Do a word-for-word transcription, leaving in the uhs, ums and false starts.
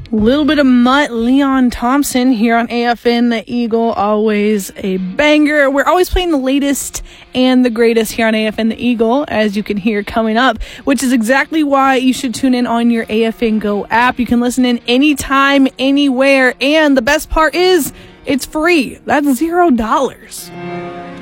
A little bit of Mutt, Leon Thompson here on A F N The Eagle, always a banger. We're always playing the latest and the greatest here on A F N The Eagle, as you can hear coming up, which is exactly why you should tune in on your A F N Go app. You can listen in anytime, anywhere, and the best part is it's free. That's zero dollars.